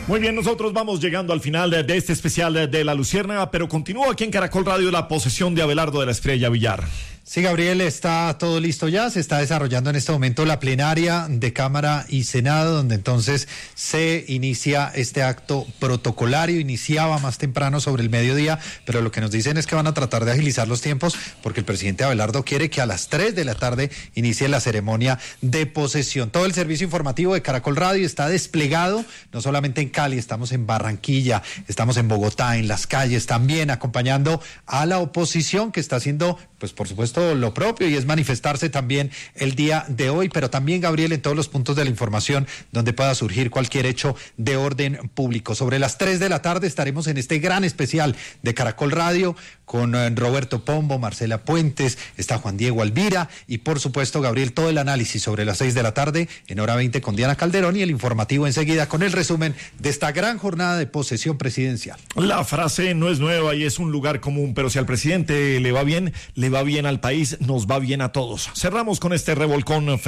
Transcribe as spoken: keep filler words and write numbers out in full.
Muy bien, nosotros vamos llegando al final de, de este especial de, de La Luciérnaga, pero continúa aquí en Caracol Radio la posesión de Abelardo de la Estrella Villar. Sí, Gabriel, está todo listo ya, se está desarrollando en este momento la plenaria de Cámara y Senado, donde entonces se inicia este acto protocolario, iniciaba más temprano sobre el mediodía, pero lo que nos dicen es que van a tratar de agilizar los tiempos, porque el presidente Abelardo quiere que a las tres de la tarde inicie la ceremonia de posesión. Todo el servicio informativo de Caracol Radio está desplegado, no solamente en Cali, estamos en Barranquilla, estamos en Bogotá, en las calles, también acompañando a la oposición que está haciendo, pues por supuesto, lo propio, y es manifestarse también el día de hoy, pero también, Gabriel, en todos los puntos de la información donde pueda surgir cualquier hecho de orden público. Sobre las tres de la tarde estaremos en este gran especial de Caracol Radio con eh, Roberto Pombo, Marcela Puentes, está Juan Diego Alvira y por supuesto, Gabriel, todo el análisis sobre las seis de la tarde en hora veinte con Diana Calderón y el informativo enseguida con el resumen de esta gran jornada de posesión presidencial. La frase no es nueva y es un lugar común, pero si al presidente le va bien, le va bien al país, nos va bien a todos. Cerramos con este revolcón.